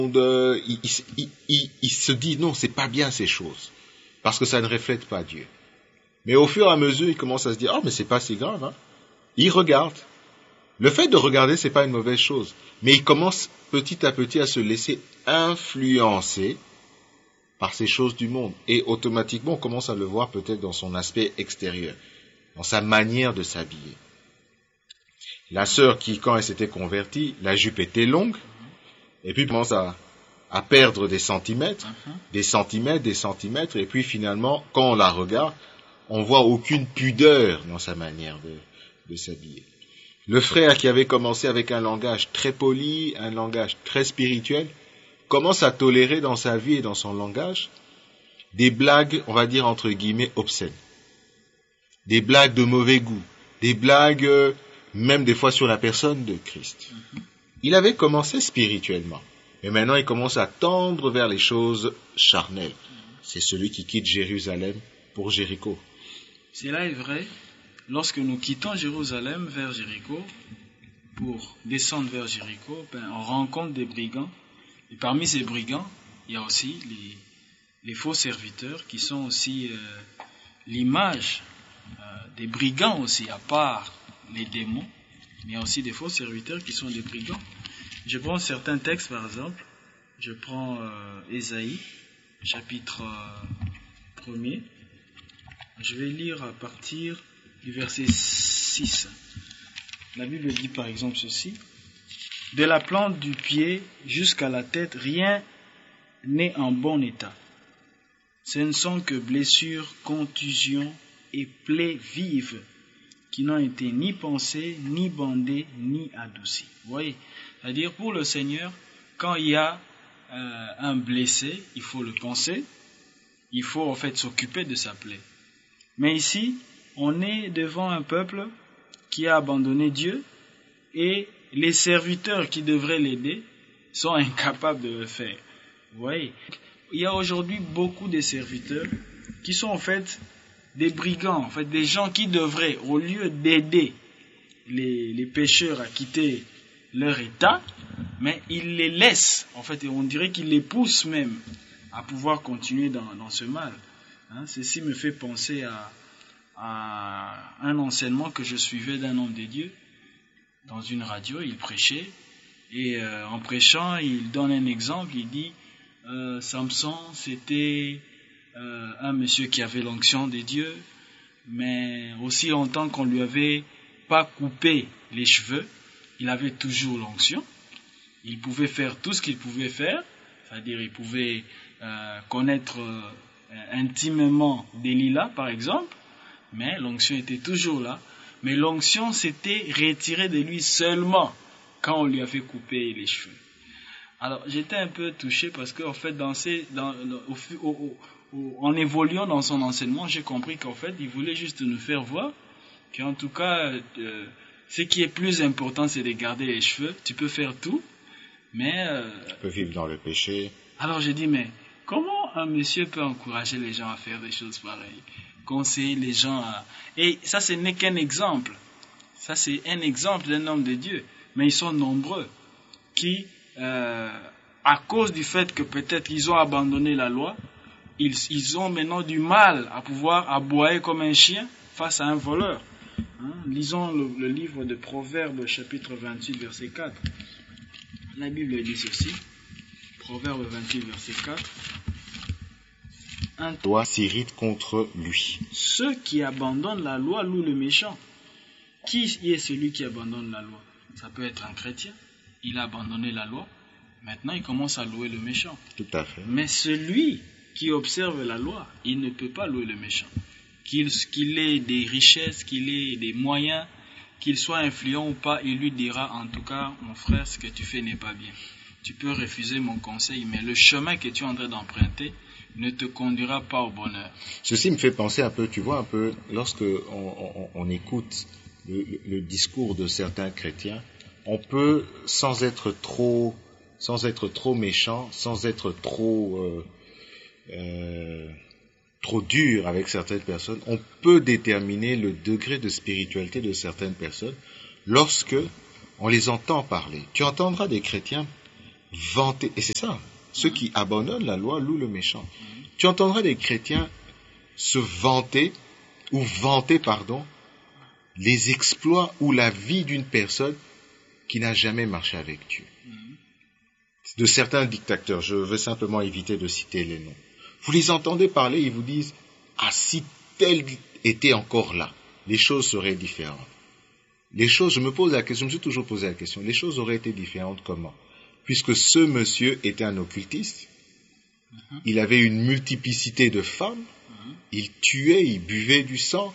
il se dit non, c'est pas bien ces choses, parce que ça ne reflète pas Dieu. Mais au fur et à mesure, il commence à se dire, oh, mais c'est pas si grave, hein. Il regarde. Le fait de regarder, c'est pas une mauvaise chose. Mais il commence petit à petit à se laisser influencer par ces choses du monde. Et automatiquement, on commence à le voir peut-être dans son aspect extérieur, dans sa manière de s'habiller. La sœur qui, quand elle s'était convertie, la jupe était longue, et puis commence à perdre des centimètres, et puis finalement, quand on la regarde, on voit aucune pudeur dans sa manière de s'habiller. Le frère qui avait commencé avec un langage très poli, un langage très spirituel, commence à tolérer dans sa vie et dans son langage des blagues, on va dire entre guillemets, obscènes. Des blagues de mauvais goût, des blagues même des fois sur la personne de Christ. Il avait commencé spirituellement, mais maintenant il commence à tendre vers les choses charnelles. C'est celui qui quitte Jérusalem pour Jéricho. Cela est vrai. Lorsque nous quittons Jérusalem vers Jéricho, pour descendre vers Jéricho, on rencontre des brigands. Et parmi ces brigands, il y a aussi les faux serviteurs qui sont aussi l'image des brigands aussi, à part les démons. Mais il y a aussi des faux serviteurs qui sont des brigands. Je prends certains textes par exemple. Je prends Ésaïe, chapitre 1er. Je vais lire à partir du verset 6. La Bible dit par exemple ceci. De la plante du pied jusqu'à la tête, rien n'est en bon état. Ce ne sont que blessures, contusions et plaies vives qui n'ont été ni pensées, ni bandées, ni adoucies. Vous voyez, c'est-à-dire pour le Seigneur, quand il y a un blessé, il faut le penser, il faut en fait s'occuper de sa plaie. Mais ici, on est devant un peuple qui a abandonné Dieu et les serviteurs qui devraient l'aider sont incapables de le faire. Vous voyez, il y a aujourd'hui beaucoup de serviteurs qui sont en fait des brigands, en fait des gens qui devraient, au lieu d'aider les pécheurs à quitter leur état, mais ils les laissent, en fait, et on dirait qu'ils les poussent même à pouvoir continuer dans ce mal. Ceci me fait penser à un enseignement que je suivais d'un homme de Dieu dans une radio. Il prêchait et en prêchant il donne un exemple. Il dit Samson c'était un monsieur qui avait l'onction de Dieu, mais aussi longtemps qu'on lui avait pas coupé les cheveux, il avait toujours l'onction. Il pouvait faire tout ce qu'il pouvait faire, c'est-à-dire il pouvait connaître intimement Delilah par exemple, mais l'onction était toujours là. Mais l'onction s'était retirée de lui seulement quand on lui avait coupé les cheveux. Alors j'étais un peu touché parce qu'en fait en évoluant dans son enseignement, j'ai compris qu'en fait il voulait juste nous faire voir qu'en tout cas ce qui est plus important c'est de garder les cheveux. Tu peux faire tout, mais tu peux vivre dans le péché. Alors j'ai dit mais comment un monsieur peut encourager les gens à faire des choses pareilles, conseiller les gens à... Et ça, ce n'est qu'un exemple. Ça, c'est un exemple d'un homme de Dieu. Mais ils sont nombreux qui, à cause du fait que peut-être ils ont abandonné la loi, ils ont maintenant du mal à pouvoir aboyer comme un chien face à un voleur. Lisons le livre de Proverbes, chapitre 28, verset 4. La Bible dit ceci. Proverbe 28, verset 4. Un loi s'irrite contre lui. Ceux qui abandonnent la loi louent le méchant. Qui est celui qui abandonne la loi? Ça peut être un chrétien. Il a abandonné la loi. Maintenant, il commence à louer le méchant. Tout à fait. Mais celui qui observe la loi, il ne peut pas louer le méchant. Qu'il ait des richesses, qu'il ait des moyens, qu'il soit influent ou pas, il lui dira en tout cas, mon frère, ce que tu fais n'est pas bien. Tu peux refuser mon conseil, mais le chemin que tu es en train d'emprunter ne te conduira pas au bonheur. Ceci me fait penser un peu, tu vois, un peu, lorsque on écoute le discours de certains chrétiens, on peut, sans être trop méchant, sans être trop dur avec certaines personnes, on peut déterminer le degré de spiritualité de certaines personnes lorsque on les entend parler. Tu entendras des chrétiens vanter. Et c'est ça. Ceux qui abandonnent la loi louent le méchant. Tu entendras des chrétiens se vanter, ou vanter, les exploits ou la vie d'une personne qui n'a jamais marché avec Dieu. De certains dictateurs, je veux simplement éviter de citer les noms. Vous les entendez parler, ils vous disent, ah, si tel était encore là, les choses seraient différentes. Les choses, je me suis toujours posé la question, les choses auraient été différentes comment? Puisque ce monsieur était un occultiste, il avait une multiplicité de femmes, il tuait, il buvait du sang.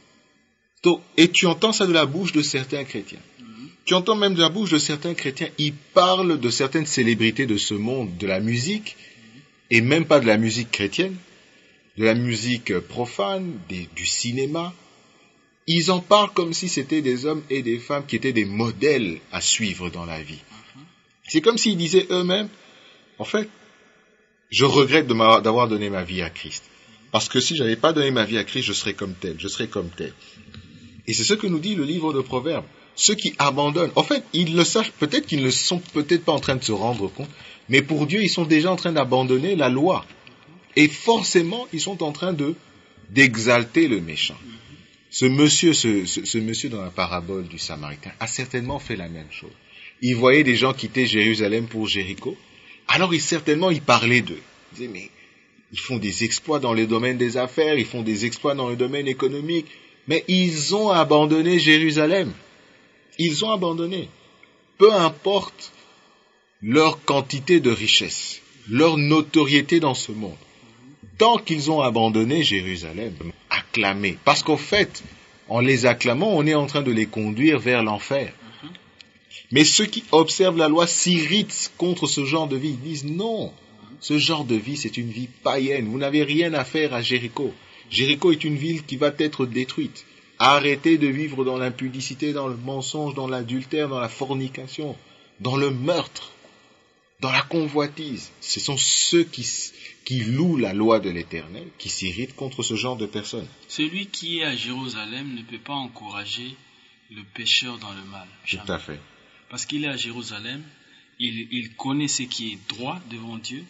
Et tu entends ça de la bouche de certains chrétiens. Tu entends même de la bouche de certains chrétiens, ils parlent de certaines célébrités de ce monde, de la musique, et même pas de la musique chrétienne, de la musique profane, du cinéma. Ils en parlent comme si c'était des hommes et des femmes qui étaient des modèles à suivre dans la vie. C'est comme s'ils disaient eux-mêmes, en fait, je regrette d'avoir donné ma vie à Christ. Parce que si je n'avais pas donné ma vie à Christ, je serais comme tel, je serais comme tel. Et c'est ce que nous dit le livre de Proverbes. Ceux qui abandonnent, en fait, ils le savent, peut-être qu'ils ne sont peut-être pas en train de se rendre compte, mais pour Dieu, ils sont déjà en train d'abandonner la loi. Et forcément, ils sont en train d'exalter le méchant. Ce monsieur dans la parabole du Samaritain a certainement fait la même chose. Il voyait des gens quitter Jérusalem pour Jéricho. Alors il parlait d'eux. Il disait, mais ils font des exploits dans le domaine des affaires, ils font des exploits dans le domaine économique, mais ils ont abandonné Jérusalem. Ils ont abandonné. Peu importe leur quantité de richesse, leur notoriété dans ce monde. Tant qu'ils ont abandonné Jérusalem, acclamés. Parce qu'au fait, en les acclamant, on est en train de les conduire vers l'enfer. Mais ceux qui observent la loi s'irritent contre ce genre de vie. Ils disent non, ce genre de vie, c'est une vie païenne. Vous n'avez rien à faire à Jéricho. Jéricho est une ville qui va être détruite. Arrêtez de vivre dans l'impudicité, dans le mensonge, dans l'adultère, dans la fornication, dans le meurtre, dans la convoitise. Ce sont ceux qui louent la loi de l'Éternel, qui s'irritent contre ce genre de personnes. Celui qui est à Jérusalem ne peut pas encourager le pécheur dans le mal. Jamais. Tout à fait. Parce qu'il est à Jérusalem, il connaît ce qui est droit devant Dieu,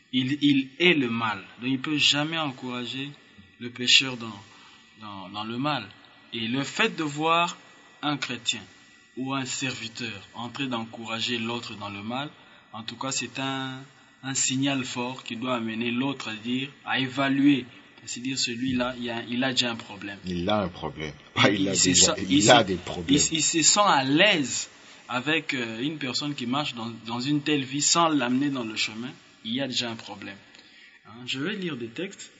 il est le mal. Donc il ne peut jamais encourager le pécheur dans le mal. Et le fait de voir un chrétien ou un serviteur en train d'encourager l'autre dans le mal, en tout cas c'est un signal fort qui doit amener l'autre à évaluer. C'est-à-dire celui-là, il a déjà un problème. Il a un problème. Il a des problèmes. Il se sent à l'aise avec une personne qui marche dans une telle vie sans l'amener dans le chemin. Il y a déjà un problème. Je vais lire des textes.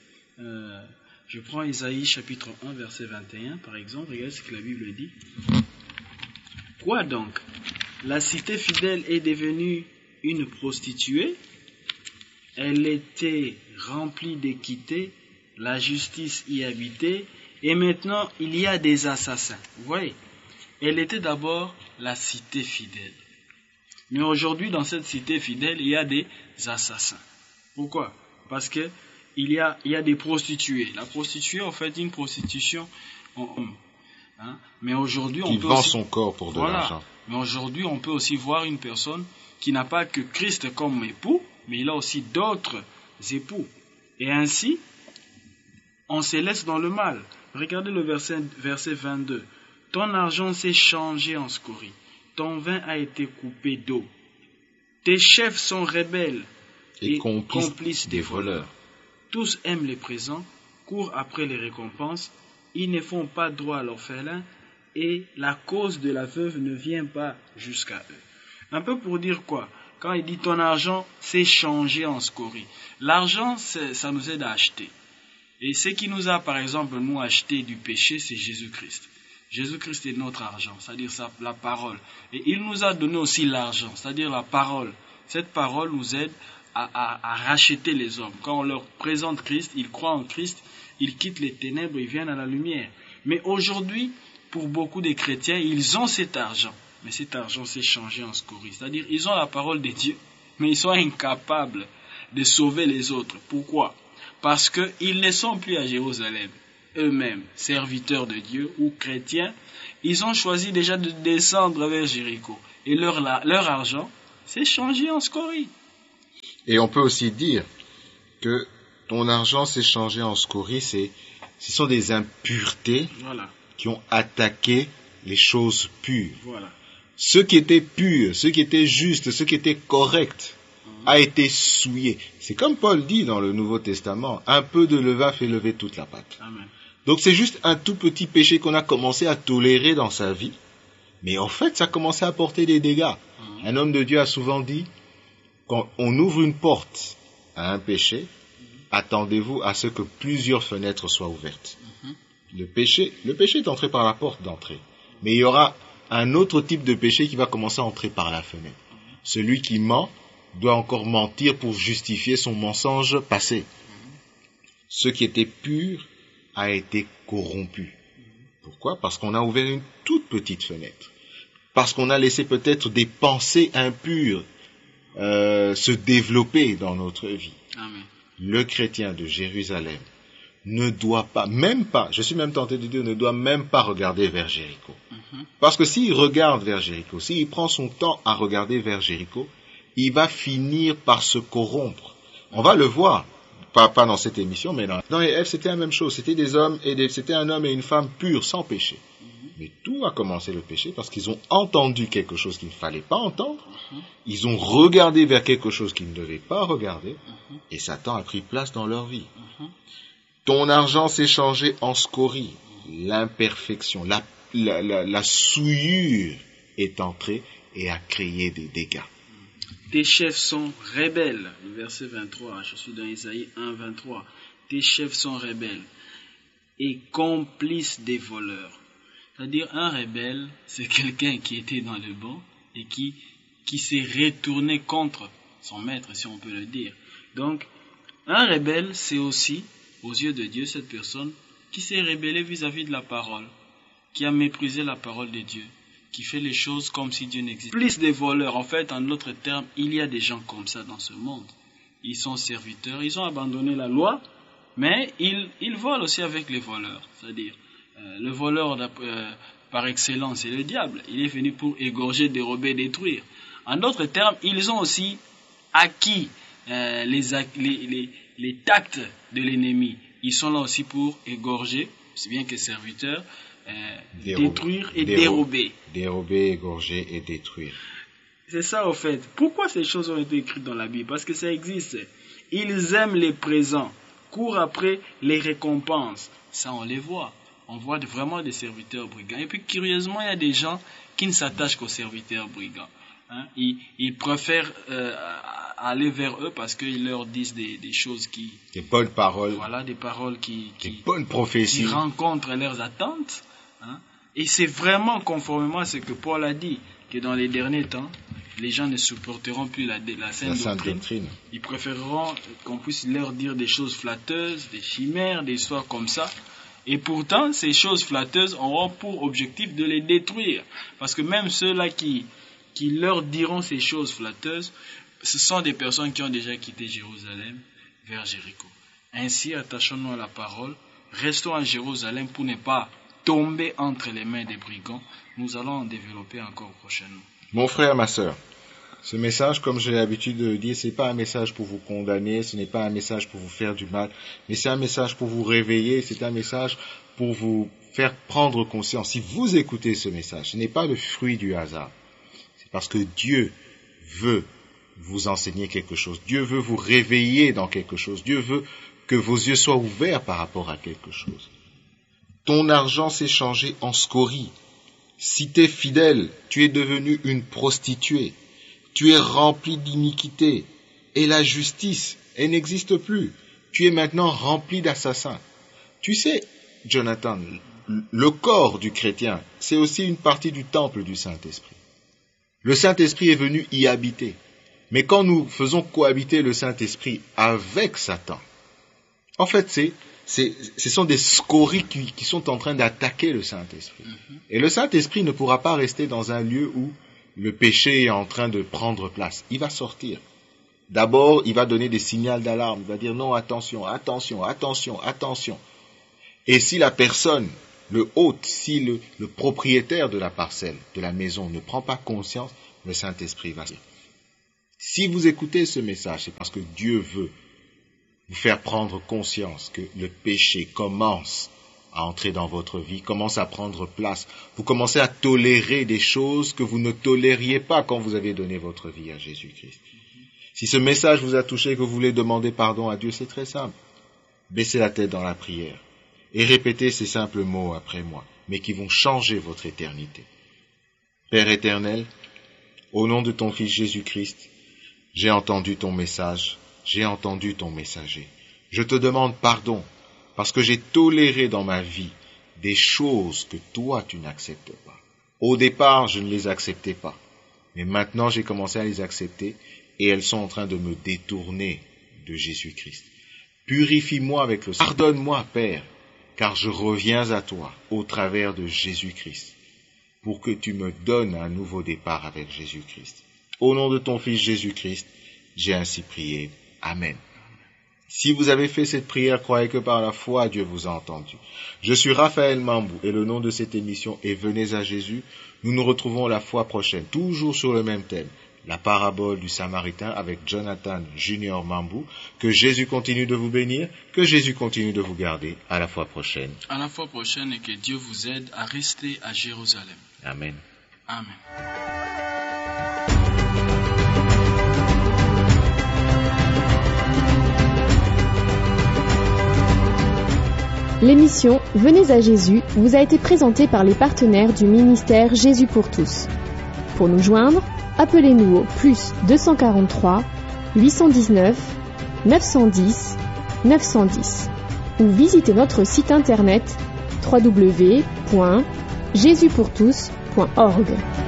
Je prends Isaïe chapitre 1 verset 21 par exemple. Regardez ce que la Bible dit. Quoi donc? La cité fidèle est devenue une prostituée. Elle était remplie d'équité. La justice y habitait. Et maintenant, il y a des assassins. Vous voyez? Elle était d'abord la cité fidèle. Mais aujourd'hui, dans cette cité fidèle, il y a des assassins. Pourquoi? Parce que il y a des prostituées. La prostituée, en fait, une prostitution en homme. Mais aujourd'hui, on peut vend aussi, son corps pour de l'argent. Mais aujourd'hui, on peut aussi voir une personne qui n'a pas que Christ comme époux, mais il a aussi d'autres époux. Et ainsi, on se laisse dans le mal. Regardez le verset 22. Ton argent s'est changé en scorie. Ton vin a été coupé d'eau. Tes chefs sont rebelles et complices des voleurs. Tous aiment les présents, courent après les récompenses. Ils ne font pas droit à l'orphelin et la cause de la veuve ne vient pas jusqu'à eux. Un peu pour dire quoi? Quand il dit ton argent s'est changé en scorie. L'argent, ça nous aide à acheter. Et ce qui nous a, par exemple, nous acheté du péché, c'est Jésus-Christ. Jésus-Christ est notre argent, c'est-à-dire la parole. Et il nous a donné aussi l'argent, c'est-à-dire la parole. Cette parole nous aide à racheter les hommes. Quand on leur présente Christ, ils croient en Christ, ils quittent les ténèbres, ils viennent à la lumière. Mais aujourd'hui, pour beaucoup de chrétiens, ils ont cet argent. Mais cet argent s'est changé en scorie. C'est-à-dire, ils ont la parole de Dieu, mais ils sont incapables de sauver les autres. Pourquoi? Parce qu'ils ne sont plus à Jérusalem. Eux-mêmes, serviteurs de Dieu ou chrétiens, ils ont choisi déjà de descendre vers Jéricho. Et leur argent, s'est changé en scorie. Et on peut aussi dire que ton argent s'est changé en scorie, ce sont des impuretés Voilà, qui ont attaqué les choses pures. voilà. Ce qui était pur, ce qui était juste, ce qui était correct a été souillé. C'est comme Paul dit dans le Nouveau Testament, un peu de levain fait lever toute la pâte. Amen. Donc c'est juste un tout petit péché qu'on a commencé à tolérer dans sa vie, mais en fait ça a commencé à porter des dégâts. Un homme de Dieu a souvent dit, quand on ouvre une porte à un péché, attendez-vous à ce que plusieurs fenêtres soient ouvertes. Le péché est entré par la porte d'entrée, mais il y aura un autre type de péché qui va commencer à entrer par la fenêtre. Celui qui ment doit encore mentir pour justifier son mensonge passé. Ce qui était pur a été corrompu. Pourquoi? Parce qu'on a ouvert une toute petite fenêtre. Parce qu'on a laissé peut-être des pensées impures se développer dans notre vie. Amen. Le chrétien de Jérusalem ne doit pas, je suis même tenté de dire, ne doit même pas regarder vers Jéricho. Parce que s'il regarde vers Jéricho, s'il prend son temps à regarder vers Jéricho, il va finir par se corrompre. On va le voir, pas dans cette émission, mais dans les F, c'était la même chose. C'était un homme et une femme purs, sans péché. Mais tout a commencé le péché parce qu'ils ont entendu quelque chose qu'il ne fallait pas entendre. Ils ont regardé vers quelque chose qu'ils ne devaient pas regarder. Et Satan a pris place dans leur vie. Ton argent s'est changé en scorie. L'imperfection, la souillure est entrée et a créé des dégâts. Tes chefs sont rebelles. Le verset 23, je suis dans Isaïe 1, 23. Tes chefs sont rebelles et complices des voleurs. C'est-à-dire, un rebelle, c'est quelqu'un qui était dans le banc et qui s'est retourné contre son maître, si on peut le dire. Donc, un rebelle, c'est aussi, aux yeux de Dieu, cette personne qui s'est rebellée vis-à-vis de la parole, qui a méprisé la parole de Dieu, qui fait les choses comme si Dieu n'existait pas. Plus des voleurs, en fait, en d'autres termes, il y a des gens comme ça dans ce monde. Ils sont serviteurs, ils ont abandonné la loi, mais ils volent aussi avec les voleurs. C'est-à-dire, le voleur par excellence, c'est le diable. Il est venu pour égorger, dérober, détruire. En d'autres termes, ils ont aussi acquis les tacts de l'ennemi. Ils sont là aussi pour égorger, aussi bien que serviteurs, détruire et dérober. Dérober, égorger et détruire. C'est ça au fait. Pourquoi ces choses ont été écrites dans la Bible? Parce que ça existe. Ils aiment les présents, courent après les récompenses. Ça, on les voit. On voit vraiment des serviteurs brigands. Et puis, curieusement, il y a des gens qui ne s'attachent qu'aux serviteurs brigands. Ils préfèrent aller vers eux parce qu'ils leur disent des choses qui... Des bonnes paroles. Voilà, des paroles des bonnes prophéties. Qui rencontrent leurs attentes. Et c'est vraiment conformément à ce que Paul a dit, que dans les derniers temps, les gens ne supporteront plus la saine doctrine. Ils préféreront qu'on puisse leur dire des choses flatteuses, des chimères, des histoires comme ça. Et pourtant, ces choses flatteuses auront pour objectif de les détruire. Parce que même ceux-là qui leur diront ces choses flatteuses, ce sont des personnes qui ont déjà quitté Jérusalem vers Jéricho. Ainsi, attachons-nous à la parole, restons à Jérusalem pour ne pas tomber entre les mains des brigands. Nous allons en développer encore prochainement. Mon frère, ma sœur, ce message, comme j'ai l'habitude de le dire, ce n'est pas un message pour vous condamner, ce n'est pas un message pour vous faire du mal, mais c'est un message pour vous réveiller, c'est un message pour vous faire prendre conscience. Si vous écoutez ce message, ce n'est pas le fruit du hasard. C'est parce que Dieu veut vous enseigner quelque chose. Dieu veut vous réveiller dans quelque chose. Dieu veut que vos yeux soient ouverts par rapport à quelque chose. Ton argent s'est changé en scorie. Si tu es fidèle, tu es devenu une prostituée. Tu es rempli d'iniquité. Et la justice, elle n'existe plus. Tu es maintenant rempli d'assassins. Tu sais, Jonathan, le corps du chrétien, c'est aussi une partie du temple du Saint-Esprit. Le Saint-Esprit est venu y habiter. Mais quand nous faisons cohabiter le Saint-Esprit avec Satan, en fait, ce sont des scories qui sont en train d'attaquer le Saint-Esprit. Et le Saint-Esprit ne pourra pas rester dans un lieu où le péché est en train de prendre place. Il va sortir. D'abord, il va donner des signaux d'alarme. Il va dire non, attention, attention, attention, attention. Et si la personne, le hôte, si le propriétaire de la parcelle, de la maison ne prend pas conscience, le Saint-Esprit va sortir. Si vous écoutez ce message, c'est parce que Dieu veut vous faire prendre conscience que le péché commence à entrer dans votre vie, commence à prendre place. Vous commencez à tolérer des choses que vous ne tolériez pas quand vous avez donné votre vie à Jésus-Christ. Si ce message vous a touché et que vous voulez demander pardon à Dieu, c'est très simple. Baissez la tête dans la prière et répétez ces simples mots après moi, mais qui vont changer votre éternité. Père éternel, au nom de ton Fils Jésus-Christ, j'ai entendu ton message, j'ai entendu ton messager. Je te demande pardon parce que j'ai toléré dans ma vie des choses que toi tu n'acceptes pas. Au départ, je ne les acceptais pas, mais maintenant j'ai commencé à les accepter et elles sont en train de me détourner de Jésus-Christ. Purifie-moi avec le sang. Pardonne-moi, Père, car je reviens à toi au travers de Jésus-Christ, pour que tu me donnes un nouveau départ avec Jésus-Christ. Au nom de ton Fils Jésus-Christ, j'ai ainsi prié. Amen. Si vous avez fait cette prière, croyez que par la foi, Dieu vous a entendu. Je suis Raphaël Mambou et le nom de cette émission est Venez à Jésus. Nous nous retrouvons la fois prochaine, toujours sur le même thème, la parabole du Samaritain avec Jonathan Junior Mambou. Que Jésus continue de vous bénir, que Jésus continue de vous garder. À la fois prochaine. À la fois prochaine et que Dieu vous aide à rester à Jérusalem. Amen. Amen. L'émission Venez à Jésus vous a été présentée par les partenaires du ministère Jésus pour tous. Pour nous joindre, appelez-nous au +243 819 910 910 ou visitez notre site internet www.jesuspourtous.org.